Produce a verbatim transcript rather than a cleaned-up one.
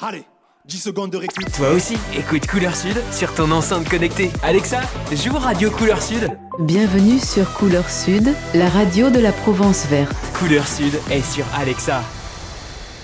Allez, dix secondes de récup. Toi aussi, écoute Couleur Sud sur ton enceinte connectée. Alexa, joue Radio Couleur Sud. Bienvenue sur Couleur Sud, la radio de la Provence verte. Couleur Sud est sur Alexa.